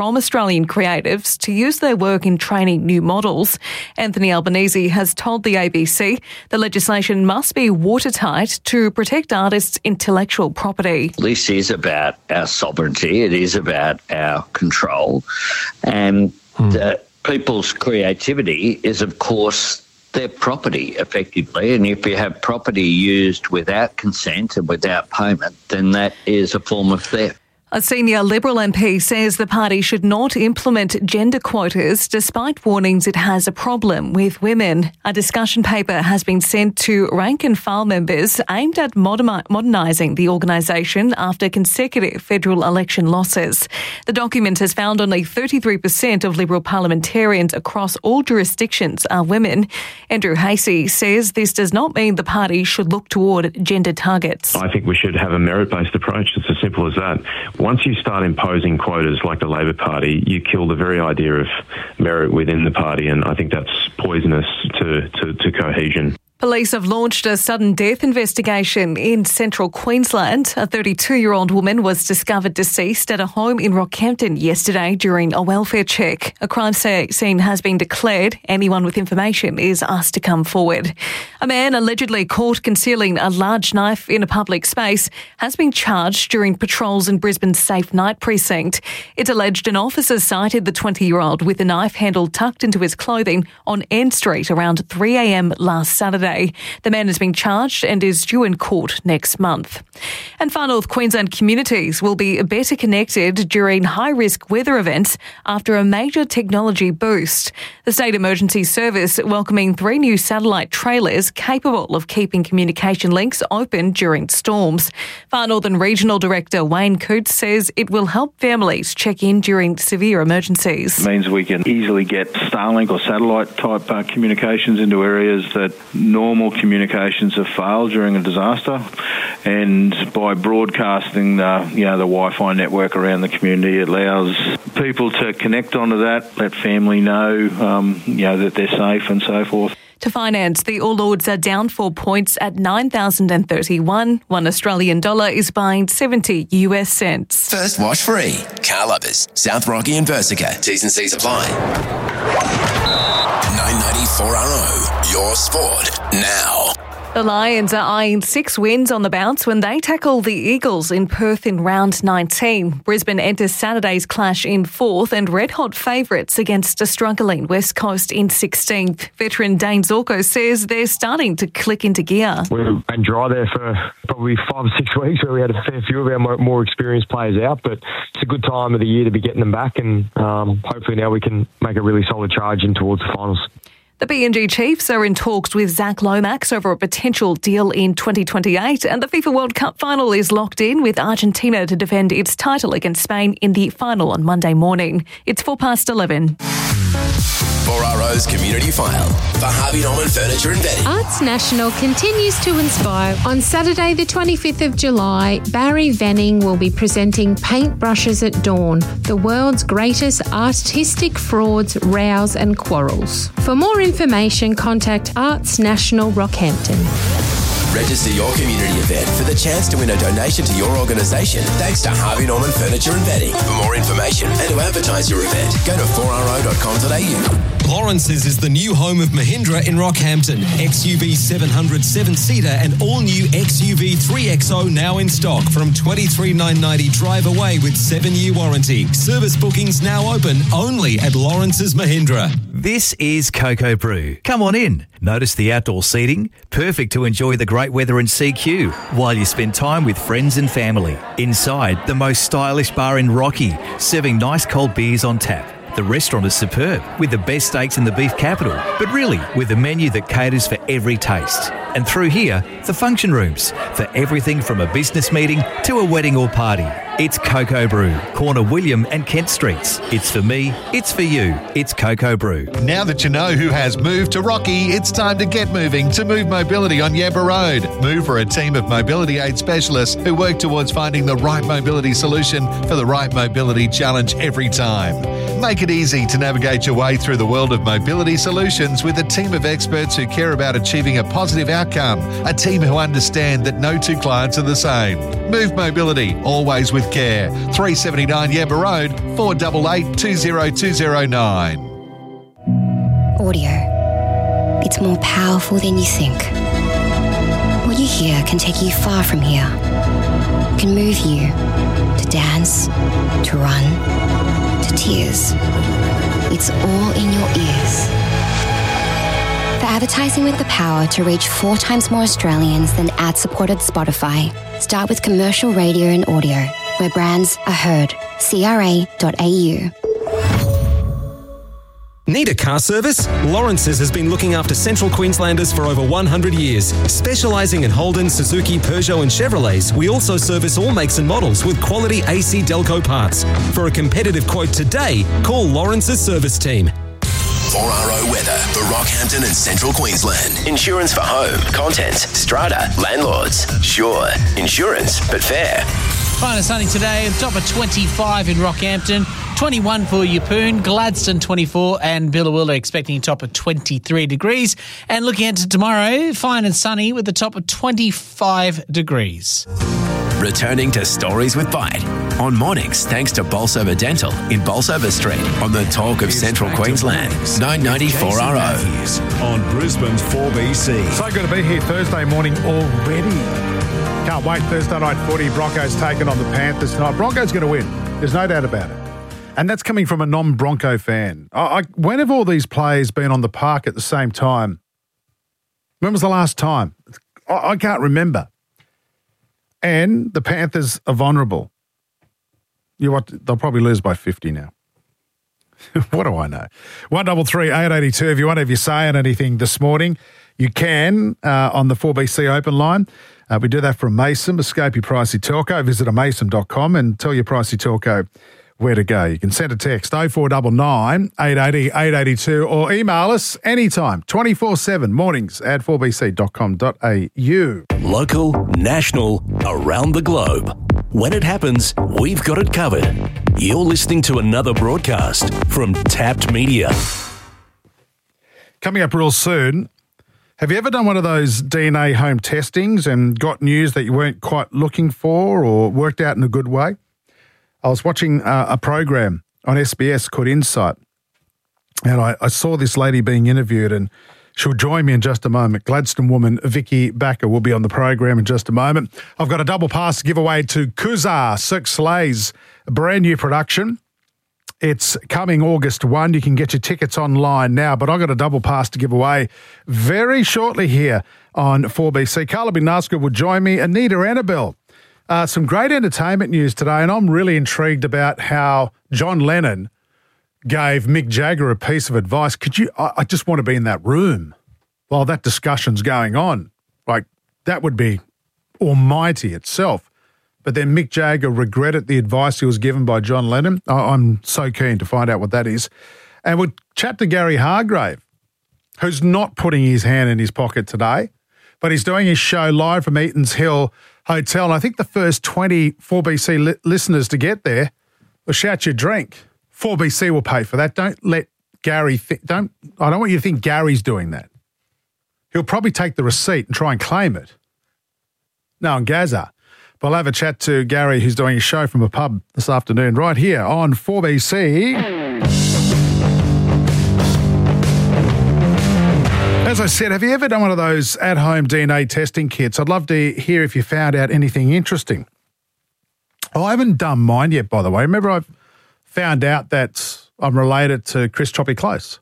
from Australian creatives to use their work in training new models. Anthony Albanese has told the ABC the legislation must be watertight to protect artists' intellectual property. This is about our sovereignty. It is about our control. And people's creativity is, of course, their property, effectively. And if you have property used without consent and without payment, then that is a form of theft. A senior Liberal MP says the party should not implement gender quotas despite warnings it has a problem with women. A discussion paper has been sent to rank and file members aimed at modernising the organisation after consecutive federal election losses. The document has found only 33% of Liberal parliamentarians across all jurisdictions are women. Andrew Hasey says this does not mean the party should look toward gender targets. I think we should have a merit-based approach. It's as simple as that. Once you start imposing quotas like the Labor Party, you kill the very idea of merit within the party, and I think that's poisonous to cohesion. Police have launched a sudden death investigation in central Queensland. A 32-year-old woman was discovered deceased at a home in Rockhampton yesterday during a welfare check. A crime scene has been declared. Anyone with information is asked to come forward. A man allegedly caught concealing a large knife in a public space has been charged during patrols in Brisbane's Safe Night precinct. It's alleged an officer sighted the 20-year-old with a knife handle tucked into his clothing on End Street around 3 a.m. last Saturday. The man has been charged and is due in court next month. And Far North Queensland communities will be better connected during high-risk weather events after a major technology boost. The State Emergency Service welcoming 3 new satellite trailers capable of keeping communication links open during storms. Far Northern Regional Director Wayne Cootes says it will help families check in during severe emergencies. It means we can easily get Starlink or satellite-type communications into areas that normal communications have failed during a disaster, and by broadcasting the Wi-Fi network around the community, it allows people to connect onto that, let family know, that they're safe and so forth. To finance, the All Ords are down 4 points at 9,031. $1 Australian is buying 70 US cents. First wash free. Car Lovers, South Rocky and Versica. T's and C's apply. 994RO, your sport now. The Lions are eyeing 6 wins on the bounce when they tackle the Eagles in Perth in round 19. Brisbane enters Saturday's clash in 4th and red-hot favourites against a struggling West Coast in 16th. Veteran Dane Zorko says they're starting to click into gear. We've been dry there for probably 5 or 6 weeks where we had a fair few of our more experienced players out, but it's a good time of the year to be getting them back, and hopefully now we can make a really solid charge in towards the finals. The PNG Chiefs are in talks with Zach Lomax over a potential deal in 2028, and the FIFA World Cup final is locked in with Argentina to defend its title against Spain in the final on Monday morning. It's 11:04. 4RO's Community File for Harvey Norman Furniture and Bedding. Arts National continues to inspire. On Saturday the 25th of July, Barry Venning will be presenting Paintbrushes at Dawn, the world's greatest artistic frauds, rows and quarrels. For more information, contact Arts National Rockhampton. Register your community event for the chance to win a donation to your organisation thanks to Harvey Norman Furniture and Bedding. For more information and to advertise your event, go to 4ro.com.au. Lawrence's is the new home of Mahindra in Rockhampton. XUV 700 7-seater and all-new XUV 3XO now in stock from $23,990 drive away with 7-year warranty. Service bookings now open only at Lawrence's Mahindra. This is Cocoa Brew. Come on in. Notice the outdoor seating, perfect to enjoy the great weather in CQ while you spend time with friends and family. Inside, the most stylish bar in Rocky, serving nice cold beers on tap. The restaurant is superb, with the best steaks in the beef capital, but really with a menu that caters for every taste. And through here, the function rooms, for everything from a business meeting to a wedding or party. It's Cocoa Brew, corner William and Kent Streets. It's for me, it's for you, it's Cocoa Brew. Now that you know who has moved to Rocky, it's time to get moving to Move Mobility on Yabba Road. Move are a team of mobility aid specialists who work towards finding the right mobility solution for the right mobility challenge every time. Make it easy to navigate your way through the world of mobility solutions with a team of experts who care about achieving a positive outcome. A team who understand that no two clients are the same. Move Mobility, always with care. 379 Yamba Road, 488 20209. Audio. It's more powerful than you think. What you hear can take you far from here. It can move you to dance, to run, to tears. It's all in your ears. For advertising with the power to reach 4 times more Australians than ad-supported Spotify, start with commercial radio and audio, where brands are heard. CRA.au. Need a car service? Lawrence's has been looking after Central Queenslanders for over 100 years. Specialising in Holden, Suzuki, Peugeot and Chevrolets, we also service all makes and models with quality AC Delco parts. For a competitive quote today, call Lawrence's service team. 4RO weather for Rockhampton and Central Queensland. Insurance for home, contents, strata, landlords. Sure, insurance, but fair. Fine and sunny today, top of 25 in Rockhampton, 21 for Yeppoon, Gladstone 24 and Billawilla expecting a top of 23 degrees. And looking ahead to tomorrow, fine and sunny with a top of 25 degrees. Returning to Stories with Bite on mornings thanks to Bolsover Dental in Bolsover Street on the talk of Central Queensland, 994RO. On Brisbane's 4BC. So good to be here Thursday morning already. Can't wait. Thursday night footy. Broncos taking on the Panthers tonight. Broncos going to win. There's no doubt about it. And that's coming from a non-Bronco fan. When have all these players been on the park at the same time? When was the last time? I can't remember. And the Panthers are vulnerable. You know what? They'll probably lose by 50 now. What do I know? 133 882. If you want to have your say on anything this morning, you can on the 4BC open line. We do that from Mason. Escape your pricey telco. Visit mason.com and tell your pricey telco where to go. You can send a text 0499 880 882 or email us anytime 24/7 mornings at 4bc.com.au. Local, national, around the globe. When it happens, we've got it covered. You're listening to another broadcast from Tapped Media. Coming up real soon, have you ever done one of those DNA home testings and got news that you weren't quite looking for or worked out in a good way? I was watching a program on SBS called Insight, and I saw this lady being interviewed, and she'll join me in just a moment. Gladstone woman Vicky Backer will be on the program in just a moment. I've got a double pass to give away to Kuzar, Cirque du Soleil's brand new production. It's coming August 1. You can get your tickets online now, but I've got a double pass to give away very shortly here on 4BC. Carla Binasco will join me, Anita Annabelle. Some great entertainment news today, and I'm really intrigued about how John Lennon gave Mick Jagger a piece of advice. I just want to be in that room while that discussion's going on. Like, that would be almighty itself. But then Mick Jagger regretted the advice he was given by John Lennon. I'm so keen to find out what that is. And we'll chat to Gary Hargrave, who's not putting his hand in his pocket today, but he's doing his show live from Eaton's Hill Hotel. And I think the first 20 4BC listeners to get there will shout your drink. 4BC will pay for that. Don't let Gary I don't want you to think Gary's doing that. He'll probably take the receipt and try and claim it. No, on Gaza. But I'll have a chat to Gary, who's doing a show from a pub this afternoon right here on 4BC. As I said, have you ever done one of those at-home DNA testing kits? I'd love to hear if you found out anything interesting. I haven't done mine yet, by the way. Remember, I've found out that I'm related to Chris Choppy Close.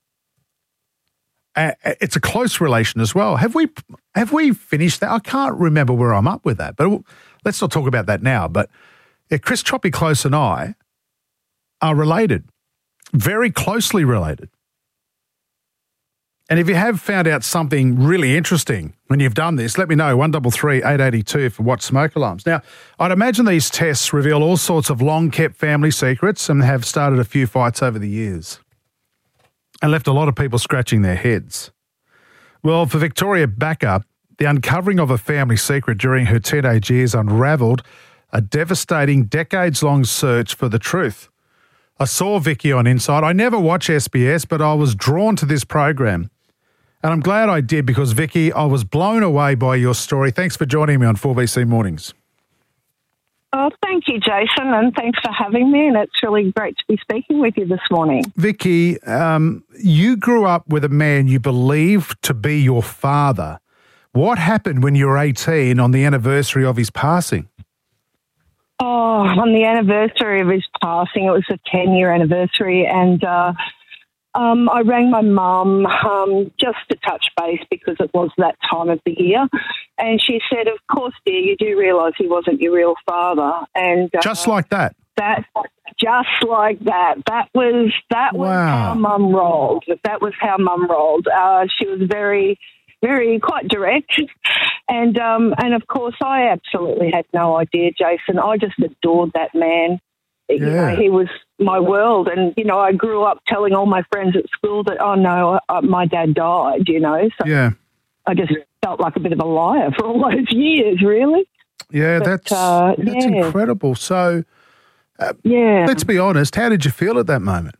It's a close relation as well. Have we finished that? I can't remember where I'm up with that, but let's not talk about that now. But Chris Choppy Close and I are related, very closely related. And if you have found out something really interesting when you've done this, let me know, 133 882 for What Smoke Alarms. Now, I'd imagine these tests reveal all sorts of long-kept family secrets and have started a few fights over the years and left a lot of people scratching their heads. Well, for Victoria Backer, the uncovering of a family secret during her teenage years unravelled a devastating decades-long search for the truth. I saw Vicky on Inside. I never watch SBS, but I was drawn to this program. And I'm glad I did because, Vicky, I was blown away by your story. Thanks for joining me on 4BC Mornings. Oh, thank you, Jason, and thanks for having me. And it's really great to be speaking with you this morning. Vicky, you grew up with a man you believed to be your father. What happened when you were 18 on the anniversary of his passing? Oh, on the anniversary of his passing, it was a 10-year anniversary, and I rang my mum just to touch base because it was that time of the year, and she said, "Of course, dear, you do realise he wasn't your real father." And just like that. Just like that. That was how Mum rolled. That was how Mum rolled. She was very, very quite direct, and of course, I absolutely had no idea, Jason. I just adored that man. Yeah. You know, he was my world, and you know, I grew up telling all my friends at school that, oh no, my dad died. You know, so yeah. I just felt like a bit of a liar for all those years, really. Yeah, But, that's incredible. So, let's be honest. How did you feel at that moment?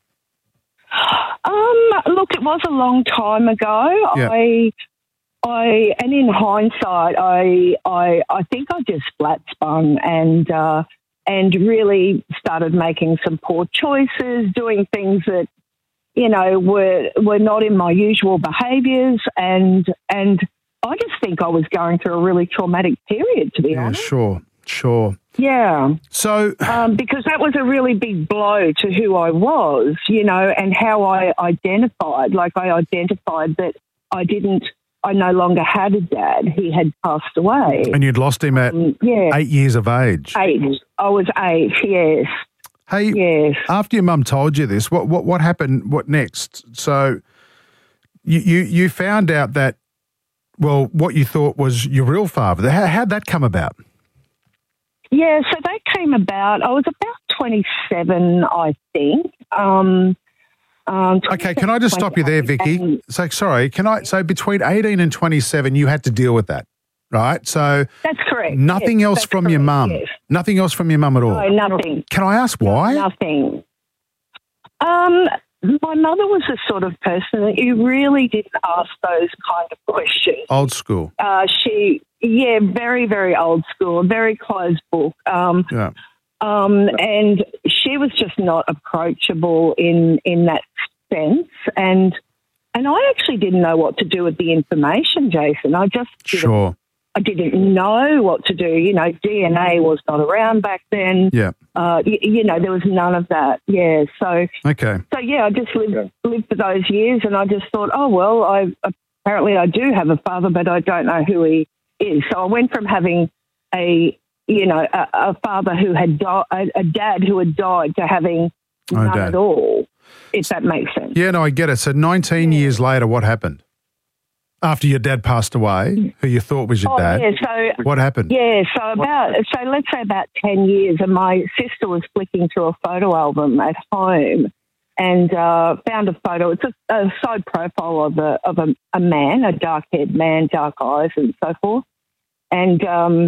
Look, it was a long time ago. Yeah. And in hindsight, I think I just flat spun and really started making some poor choices, doing things that, you know, were not in my usual behaviours, and I just think I was going through a really traumatic period, to be honest. Sure. Yeah. So, because that was a really big blow to who I was, you know, and how I identified. Like, I identified that I no longer had a dad. He had passed away. And you'd lost him at 8 years of age. 8. I was 8, yes. Hey, yes. After your mum told you this, what happened? What next? So you found out that, well, what you thought was your real father. How'd that come about? Yeah, so that came about, I was about 27, I think. Okay, can I just stop you there, Vicky? So between 18 and 27, you had to deal with that, right? So that's correct. Nothing else from your mum? Yes. Nothing else from your mum at all? No, nothing. Can I ask why? Nothing. My mother was the sort of person that you really didn't ask those kind of questions. Old school. Very, very old school, very closed book. And she was just not approachable in that sense. And I actually didn't know what to do with the information, Jason. I just I didn't know what to do. You know, DNA was not around back then. Yeah. You know, there was none of that. Yeah. So okay. So I just lived for those years, and I just thought, oh well, apparently I do have a father, but I don't know who he is. So I went from having a father who had a dad who had died, to having none at all, if that makes sense. Yeah, no, I get it. So 19 years later, what happened? After your dad passed away, who you thought was your dad, what happened? Yeah, so let's say about 10 years, and my sister was flicking through a photo album at home and found a photo. It's a side profile of a man, a dark-haired man, dark eyes and so forth. And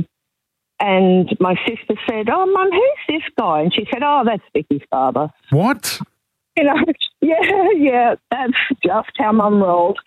my sister said, "Oh, Mum, who's this guy?" And she said, "Oh, that's Vicky's father." What? You know, yeah, that's just how Mum rolled.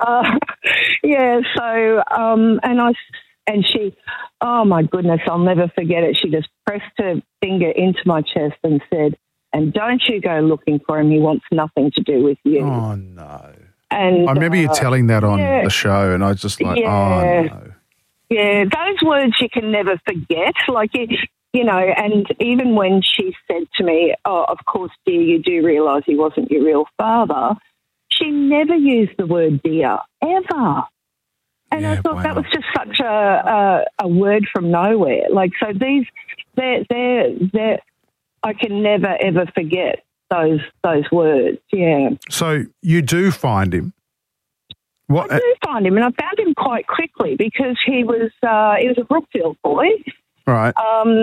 And she, oh my goodness, I'll never forget it. She just pressed her finger into my chest and said, "And don't you go looking for him. He wants nothing to do with you." Oh no! And I remember you telling that on the show, and I was just like, oh no. Yeah, those words you can never forget. Like, you know, and even when she said to me, "Oh, of course, dear, you do realise he wasn't your real father," she never used the word dear, ever. And I thought that was just such a word from nowhere. Like, so they're I can never, ever forget those words, yeah. So you do find him? I do find him, and I found him quite quickly because he was a Brookfield boy. Right.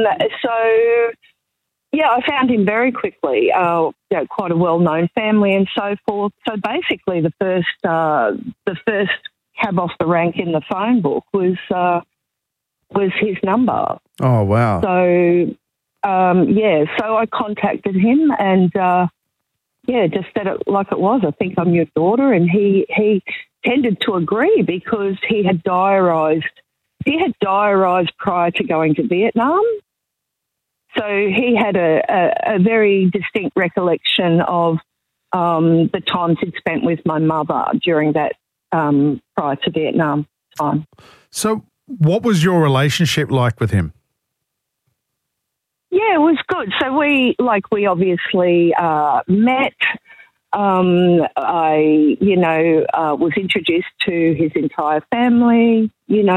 I found him very quickly. Quite a well-known family and so forth. So basically, the first cab off the rank in the phone book was his number. Oh wow! So so I contacted him and, just said it like it was. I think I'm your daughter. And he tended to agree because he had diarised prior to going to Vietnam. So he had a very distinct recollection of the times he'd spent with my mother during that prior to Vietnam time. So what was your relationship like with him? Yeah, it was good. So we obviously met. I was introduced to his entire family,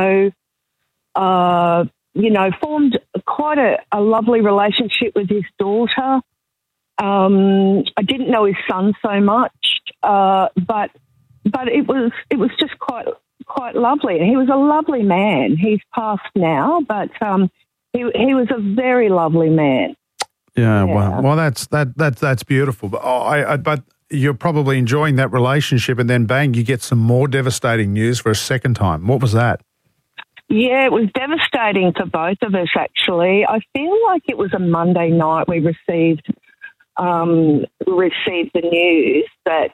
formed quite a lovely relationship with his daughter. I didn't know his son so much, but it was just quite lovely. And he was a lovely man. He's passed now, but he was a very lovely man. Yeah. Well, that's beautiful. But you're probably enjoying that relationship, and then bang, you get some more devastating news for a second time. What was that? Yeah, it was devastating for both of us, actually. I feel like it was a Monday night we received the news that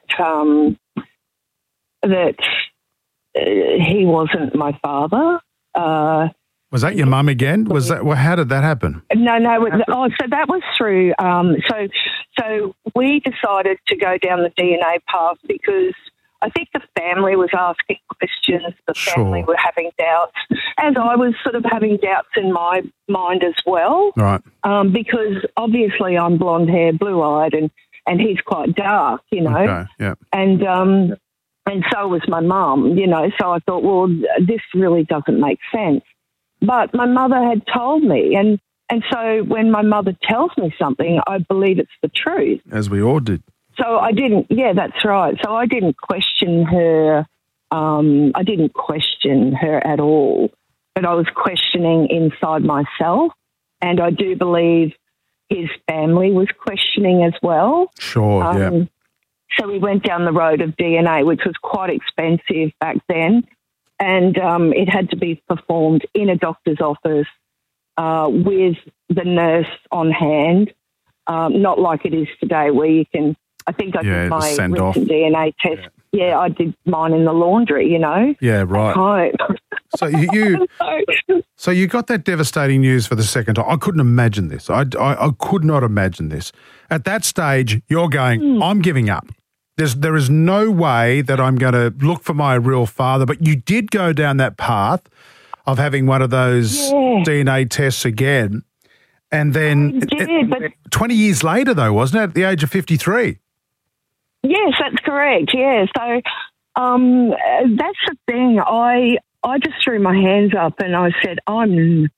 he wasn't my father. Was that your mum again? Was that? Well, how did that happen? No. So that was through. So we decided to go down the DNA path because I think the family was asking questions. The family were having doubts, as I was sort of having doubts in my mind as well. Right. Because obviously I'm blonde hair, blue eyed, and he's quite dark, Okay, yeah. And so was my mum, So I thought, well, this really doesn't make sense. But my mother had told me, and so when my mother tells me something, I believe it's the truth. As we all did. So I didn't, that's right. So I didn't question her. I didn't question her at all, but I was questioning inside myself. And I do believe his family was questioning as well. Sure, yeah. So we went down the road of DNA, which was quite expensive back then. And it had to be performed in a doctor's office with the nurse on hand, not like it is today where you can, I think I did my recent DNA test. Yeah, I did mine in the laundry, Yeah, right. At home. So you got that devastating news for the second time. I couldn't imagine this. I could not imagine this. At that stage, you're going, I'm giving up. There is no way that I'm going to look for my real father. But you did go down that path of having one of those DNA tests again. And then 20 years later, though, wasn't it, at the age of 53? Yes, that's correct. Yeah. So that's the thing. I just threw my hands up and I said, I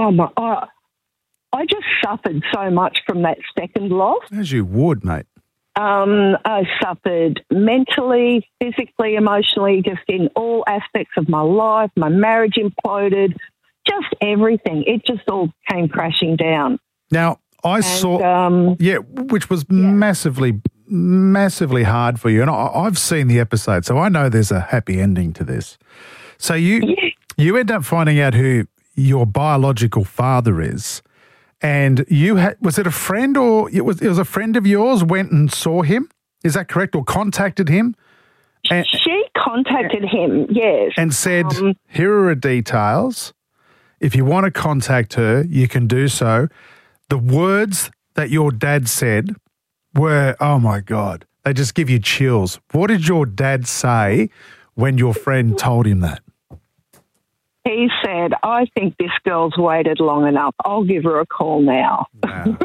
just suffered so much from that second loss. As you would, mate. I suffered mentally, physically, emotionally, just in all aspects of my life. My marriage imploded, just everything. It just all came crashing down. Now, I saw, which was massively, massively hard for you. And I've seen the episode, so I know there's a happy ending to this. So you end up finding out who your biological father is. And was it a friend or it was a friend of yours went and saw him? Is that correct? Or contacted him? She contacted him, yes. And said, here are her details. If you want to contact her, you can do so. The words that your dad said were, oh my God, they just give you chills. What did your dad say when your friend told him that? He said, I think this girl's waited long enough. I'll give her a call now. Wow.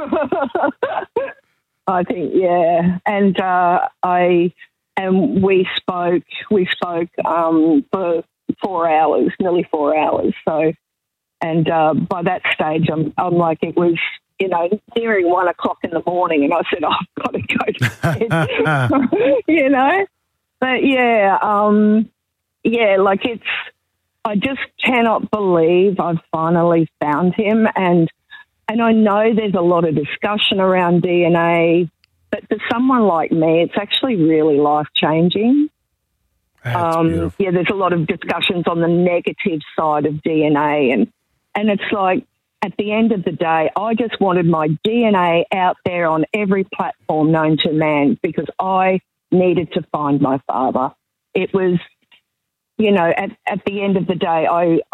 I think, yeah. And we spoke for 4 hours, nearly 4 hours. So, and by that stage, I'm like, it was, nearing 1 o'clock in the morning, and I said, I've got to go to bed, But like I just cannot believe I've finally found him, and I know there's a lot of discussion around DNA, but for someone like me, it's actually really life-changing. There's a lot of discussions on the negative side of DNA, and it's like, at the end of the day, I just wanted my DNA out there on every platform known to man because I needed to find my father. It was, at the end of the day,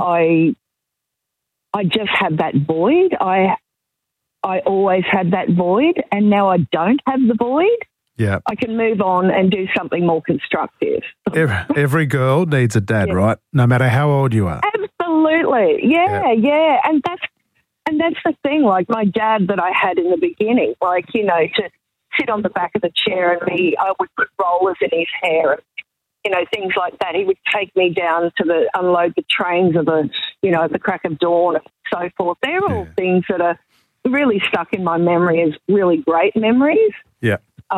I just had that void. I always had that void, and now I don't have the void. Yeah. I can move on and do something more constructive. Every girl needs a dad, right? No matter how old you are. Absolutely. Yeah. And that's the thing, like my dad that I had in the beginning, like, to sit on the back of the chair and I would put rollers in his hair and, things like that. He would take me down to unload the trains at the crack of dawn and so forth. They're all things that are really stuck in my memory as really great memories. Yeah. So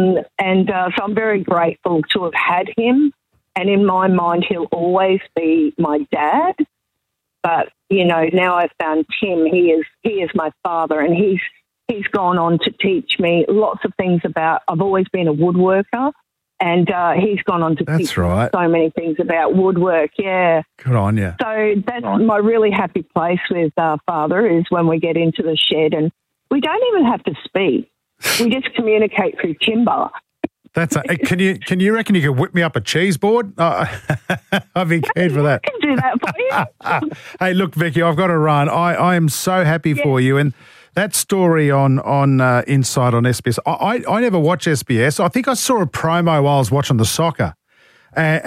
I'm very grateful to have had him. And in my mind, he'll always be my dad. But, now I've found Tim. He is my father, and he's gone on to teach me lots of things about, I've always been a woodworker, and he's gone on to teach me so many things about woodwork, yeah. Good on you. So that's my really happy place with Father is when we get into the shed and we don't even have to speak. We just communicate through timber. Can you reckon you could whip me up a cheese board? I'd be keen for that. I can do that for you. Hey, look, Vicky, I've got to run. I am so happy for you. And that story on Inside on SBS, I never watch SBS. I think I saw a promo while I was watching the soccer. Right,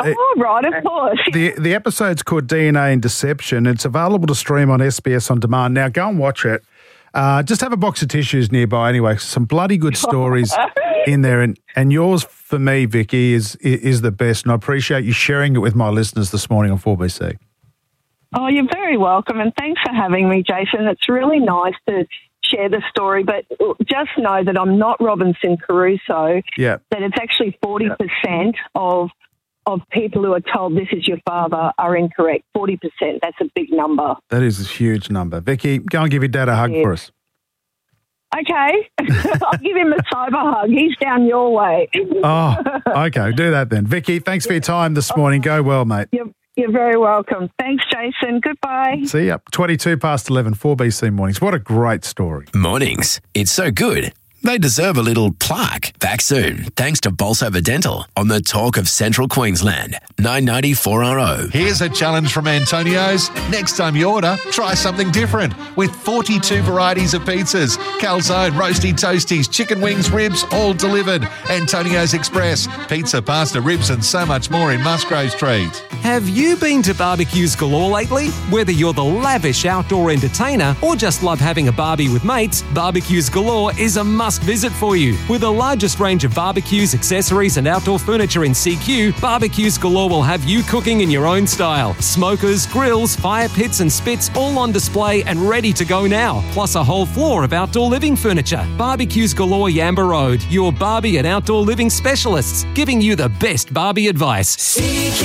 of course. The episode's called DNA and Deception. It's available to stream on SBS On Demand. Now, go and watch it. Just have a box of tissues nearby anyway. Some bloody good stories in there. And yours, for me, Vicky, is the best. And I appreciate you sharing it with my listeners this morning on 4BC. Oh, you're very welcome. And thanks for having me, Jason. It's really nice to share the story. But just know that I'm not Robinson Crusoe. Yeah. That it's actually 40% of people who are told this is your father are incorrect. 40%. That's a big number. That is a huge number. Vicky, go and give your dad a hug for us. Okay. I'll give him a cyber hug. He's down your way. Oh, okay. Do that then. Vicky, thanks for your time this morning. Go well, mate. You're very welcome. Thanks, Jason. Goodbye. See ya. 22 past 11, 4BC Mornings. What a great story. Mornings. It's so good. They deserve a little plaque. Back soon, thanks to Bolsover Dental on the Talk of Central Queensland. 990 4RO. Here's a challenge from Antonio's. Next time you order, try something different. With 42 varieties of pizzas, calzone, roasty toasties, chicken wings, ribs, all delivered. Antonio's Express. Pizza, pasta, ribs and so much more in Musgrave Street. Have you been to Barbecues Galore lately? Whether you're the lavish outdoor entertainer or just love having a barbie with mates, Barbecues Galore is a must-visit for you. With the largest range of barbecues, accessories and outdoor furniture in CQ, Barbecues Galore will have you cooking in your own style. Smokers, grills, fire pits and spits all on display and ready to go now. Plus a whole floor of outdoor living furniture. Barbecues Galore Yamba Road, your Barbie and outdoor living specialists, giving you the best Barbie advice.